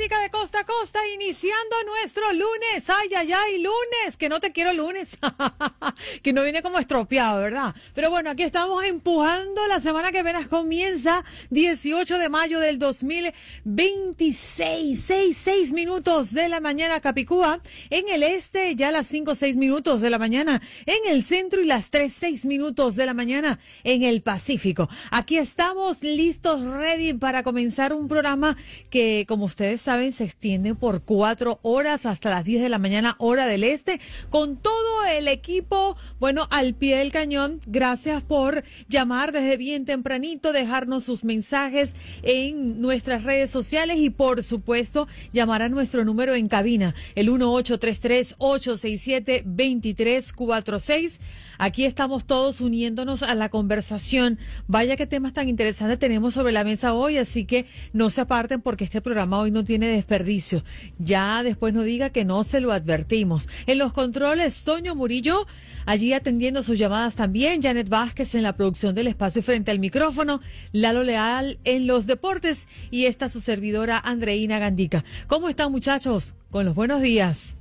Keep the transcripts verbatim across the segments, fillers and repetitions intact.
América de costa a costa, iniciando nuestro lunes. Ay, ay, ay, lunes, que no te quiero lunes. Que no viene como estropeado, ¿verdad? Pero bueno, aquí estamos empujando la semana que apenas comienza, dieciocho de mayo del dos mil veintiséis. seis, seis minutos de la mañana, Capicúa. En el este, ya las cinco, seis minutos de la mañana. En el centro y las tres, seis minutos de la mañana en el Pacífico. Aquí estamos listos, ready para comenzar un programa que, como ustedes saben, se extiende por cuatro horas hasta las diez de la mañana, hora del este, con todo el equipo, bueno, al pie del cañón. Gracias por llamar desde bien tempranito, dejarnos sus mensajes en nuestras redes sociales y, por supuesto, llamar a nuestro número en cabina, el uno ocho tres tres, ocho seis siete, dos tres cuatro seis. Aquí estamos todos uniéndonos a la conversación. Vaya qué temas tan interesantes tenemos sobre la mesa hoy, así que no se aparten porque este programa hoy no tiene desperdicio. Ya después no diga que no se lo advertimos. En los controles, Toño Murillo, allí atendiendo sus llamadas también, Janet Vázquez en la producción del espacio frente al micrófono, Lalo Leal en los deportes y esta su servidora Andreina Gandica. ¿Cómo están, muchachos? Con los buenos días.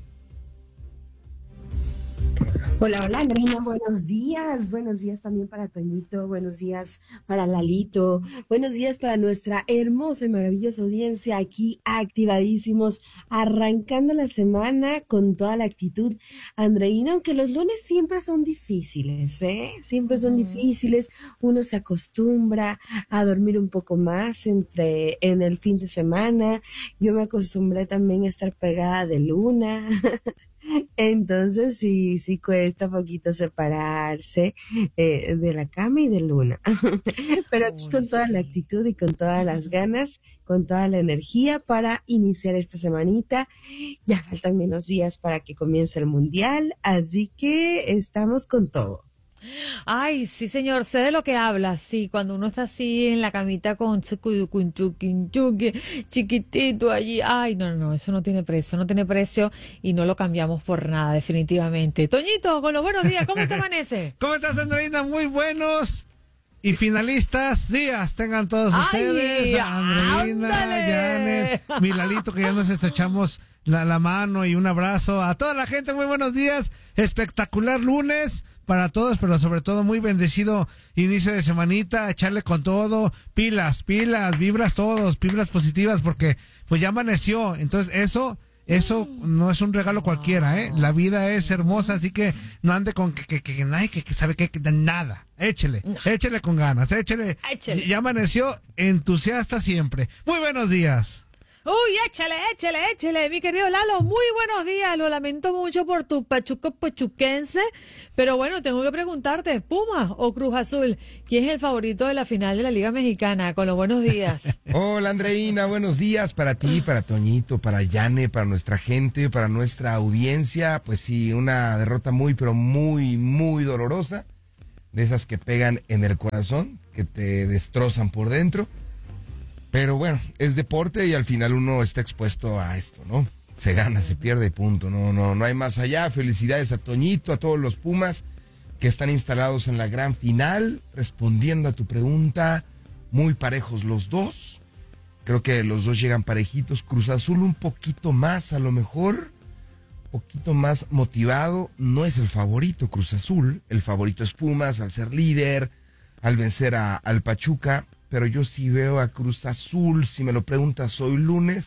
Hola, hola, Andreina, buenos días, buenos días también para Toñito, buenos días para Lalito, buenos días para nuestra hermosa y maravillosa audiencia aquí activadísimos, arrancando la semana con toda la actitud, Andreina, aunque los lunes siempre son difíciles, ¿eh? Siempre son difíciles, uno se acostumbra a dormir un poco más entre en el fin de semana, yo me acostumbré también a estar pegada de luna. Entonces sí, sí cuesta poquito separarse eh, de la cama y de luna, pero aquí con toda la actitud y con todas las ganas, con toda la energía para iniciar esta semanita. Ya faltan menos días para que comience el mundial, así que estamos con todo. Ay, sí, señor, sé de lo que habla. Sí, cuando uno está así en la camita con su chiquitito allí. Ay, no, no, eso no tiene precio, no tiene precio y no lo cambiamos por nada, definitivamente. Toñito, con los buenos días, ¿cómo te amanece? ¿Cómo estás, Andreina? Muy buenos y finalistas días tengan todos Ay, ustedes. Andreina, Janet, mi Lalito, que ya nos estrechamos la, la mano y un abrazo a toda la gente. Muy buenos días. Espectacular lunes para todos, pero sobre todo muy bendecido inicio de semanita, echarle con todo, pilas, pilas, vibras todos, vibras positivas, porque pues ya amaneció, entonces eso, eso no es un regalo cualquiera, ¿eh? La vida es hermosa, así que no ande con que, que, que, nadie que, que sabe que, que nada, échele, no. échele con ganas, échele, échele, ya amaneció, entusiasta siempre. Muy buenos días. Uy, échale, échale, échale, mi querido Lalo, muy buenos días, lo lamento mucho por tu pachuco pachuquense, pero bueno, tengo que preguntarte, ¿Puma o Cruz Azul? ¿Quién es el favorito de la final de la Liga Mexicana? Con los buenos días. Hola, Andreina, buenos días para ti, para Toñito, para Yane, para nuestra gente, para nuestra audiencia, pues sí, una derrota muy, pero muy, muy dolorosa, de esas que pegan en el corazón, que te destrozan por dentro. Pero bueno, es deporte y al final uno está expuesto a esto, ¿no? Se gana, se pierde, punto. No, no, no hay más allá. Felicidades a Toñito, a todos los Pumas que están instalados en la gran final. Respondiendo a tu pregunta, muy parejos los dos. Creo que los dos llegan parejitos. Cruz Azul un poquito más, a lo mejor, un poquito más motivado. No es el favorito Cruz Azul. El favorito es Pumas al ser líder, al vencer a, al Pachuca. Pero yo sí veo a Cruz Azul, si me lo preguntas hoy lunes,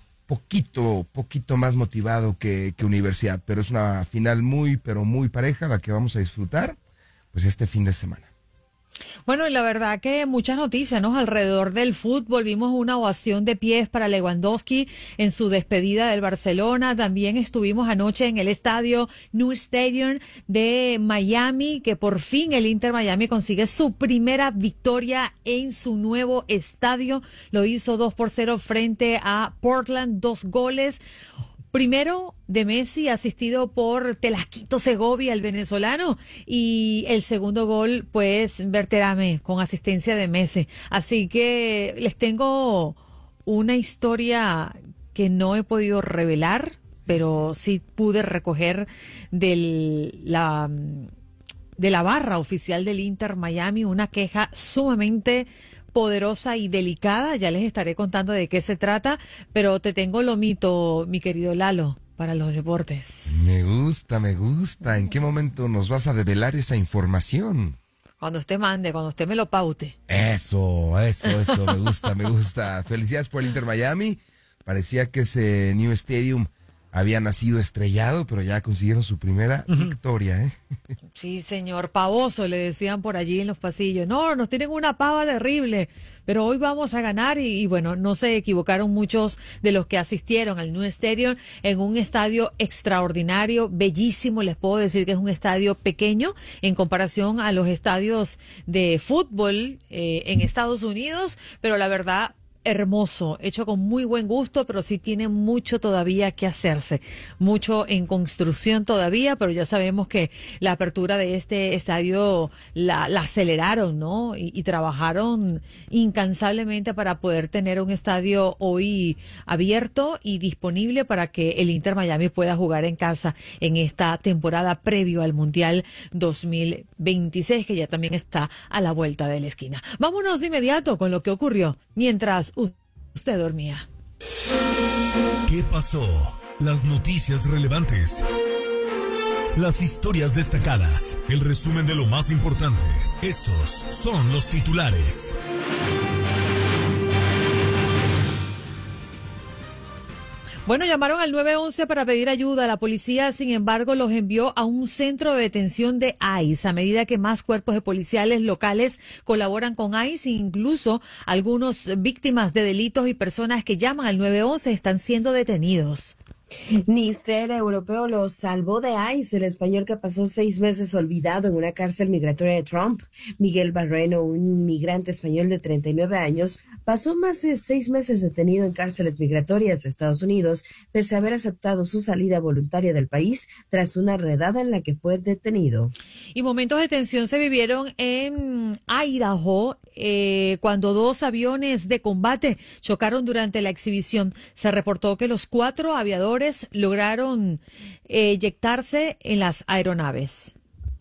poquito, poquito más motivado que, que Universidad, pero es una final muy, pero muy pareja la que vamos a disfrutar, pues este fin de semana. Bueno, y la verdad que muchas noticias, ¿no? Alrededor del fútbol, vimos una ovación de pies para Lewandowski en su despedida del Barcelona. También estuvimos anoche en el estadio New Stadium de Miami, que por fin el Inter Miami consigue su primera victoria en su nuevo estadio. Lo hizo dos por cero frente a Portland, dos goles. Primero de Messi, asistido por Telasquito Segovia, el venezolano, y el segundo gol, pues, Berterame, con asistencia de Messi. Así que les tengo una historia que no he podido revelar, pero sí pude recoger del, la, de la barra oficial del Inter Miami una queja sumamente poderosa y delicada. Ya les estaré contando de qué se trata, pero te tengo lo mito, mi querido Lalo, para los deportes. Me gusta, me gusta. ¿En qué momento nos vas a develar esa información? Cuando usted mande, cuando usted me lo paute. Eso, eso, eso, me gusta, me gusta. Felicidades por el Inter Miami. Parecía que ese New Stadium había nacido estrellado, pero ya consiguieron su primera uh-huh. victoria, ¿eh? Sí, señor, pavoso, le decían por allí en los pasillos. No, nos tienen una pava terrible, pero hoy vamos a ganar y, y bueno, no se equivocaron muchos de los que asistieron al New Stadium, en un estadio extraordinario, bellísimo. Les puedo decir que es un estadio pequeño en comparación a los estadios de fútbol eh, en Estados Unidos, pero la verdad, hermoso, hecho con muy buen gusto, pero sí tiene mucho todavía que hacerse, mucho en construcción todavía, pero ya sabemos que la apertura de este estadio la, la aceleraron, ¿no? Y, y trabajaron incansablemente para poder tener un estadio hoy abierto y disponible para que el Inter Miami pueda jugar en casa en esta temporada previo al Mundial dos mil veintiséis, que ya también está a la vuelta de la esquina. Vámonos de inmediato con lo que ocurrió mientras usted dormía. ¿Qué pasó? Las noticias relevantes. Las historias destacadas. El resumen de lo más importante. Estos son los titulares. Bueno, llamaron al nueve once para pedir ayuda. La policía, sin embargo, los envió a un centro de detención de I C E. A medida que más cuerpos de policiales locales colaboran con I C E, incluso algunos víctimas de delitos y personas que llaman al nueve once están siendo detenidos. Minister Europeo lo salvó de I C E, el español que pasó seis meses olvidado en una cárcel migratoria de Trump. Miguel Barreno, un migrante español de treinta y nueve años, pasó más de seis meses detenido en cárceles migratorias de Estados Unidos, pese a haber aceptado su salida voluntaria del país tras una redada en la que fue detenido. Y momentos de tensión se vivieron en Idaho eh, cuando dos aviones de combate chocaron durante la exhibición. Se reportó que los cuatro aviadores lograron eh, eyectarse en las aeronaves.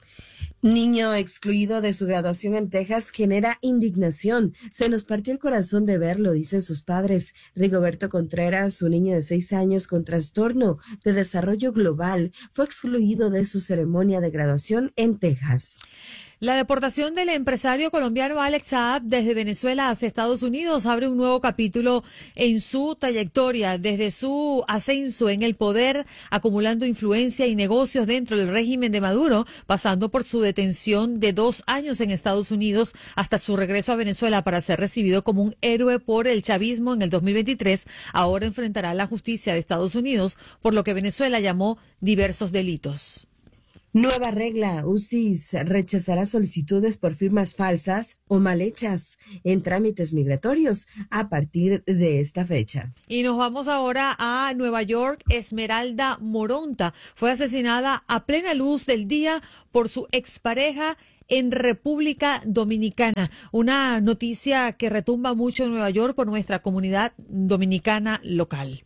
Niño excluido de su graduación en Texas genera indignación. Se nos partió el corazón de verlo, dicen sus padres. Rigoberto Contreras, un niño de seis años con trastorno de desarrollo global, fue excluido de su ceremonia de graduación en Texas. La deportación del empresario colombiano Alex Saab desde Venezuela hacia Estados Unidos abre un nuevo capítulo en su trayectoria, desde su ascenso en el poder, acumulando influencia y negocios dentro del régimen de Maduro, pasando por su detención de dos años en Estados Unidos hasta su regreso a Venezuela para ser recibido como un héroe por el chavismo en el dos mil veintitrés. Ahora enfrentará la justicia de Estados Unidos por lo que Venezuela llamó diversos delitos. Nueva regla, U C I S rechazará solicitudes por firmas falsas o mal hechas en trámites migratorios a partir de esta fecha. Y nos vamos ahora a Nueva York. Esmeralda Moronta fue asesinada a plena luz del día por su expareja en República Dominicana. Una noticia que retumba mucho en Nueva York por nuestra comunidad dominicana local.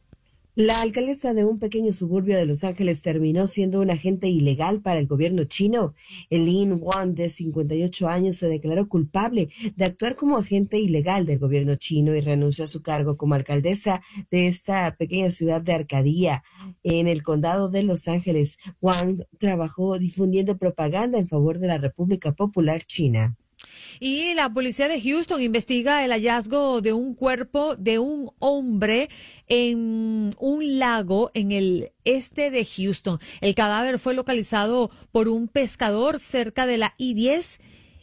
La alcaldesa de un pequeño suburbio de Los Ángeles terminó siendo un agente ilegal para el gobierno chino. Lin Wang, de cincuenta y ocho años, se declaró culpable de actuar como agente ilegal del gobierno chino y renunció a su cargo como alcaldesa de esta pequeña ciudad de Arcadia, en el condado de Los Ángeles. Wang trabajó difundiendo propaganda en favor de la República Popular China. Y la policía de Houston investiga el hallazgo de un cuerpo de un hombre en un lago en el este de Houston. El cadáver fue localizado por un pescador cerca de la I diez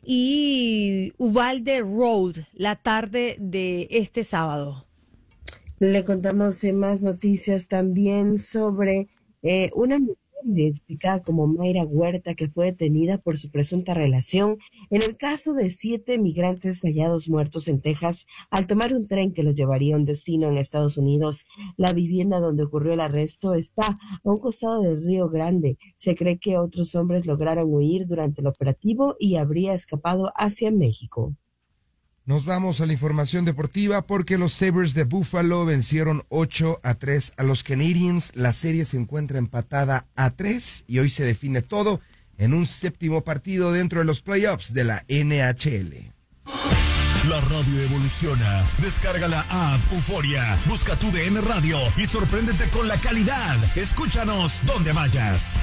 y Uvalde Road la tarde de este sábado. Le contamos eh, más noticias también sobre eh, una mujer identificada como Mayra Huerta, que fue detenida por su presunta relación en el caso de siete migrantes hallados muertos en Texas al tomar un tren que los llevaría a un destino en Estados Unidos. La vivienda donde ocurrió el arresto está a un costado del Río Grande. Se cree que otros hombres lograron huir durante el operativo y habría escapado hacia México. Nos vamos a la información deportiva porque los Sabres de Buffalo vencieron ocho a tres a los Canadiens. La serie se encuentra empatada a tres y hoy se define todo en un séptimo partido dentro de los playoffs de la N H L. La radio evoluciona. Descarga la app Euforia. Busca tu D N Radio y sorpréndete con la calidad. Escúchanos donde vayas.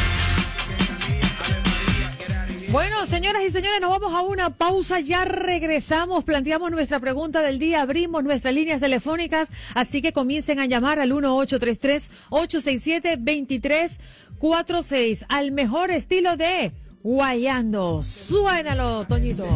Bueno, señoras y señores, nos vamos a una pausa, ya regresamos, planteamos nuestra pregunta del día, abrimos nuestras líneas telefónicas, así que comiencen a llamar al uno ocho tres tres, ocho seis siete, dos tres cuatro seis, al mejor estilo de Guayando. Suénalo, Toñito.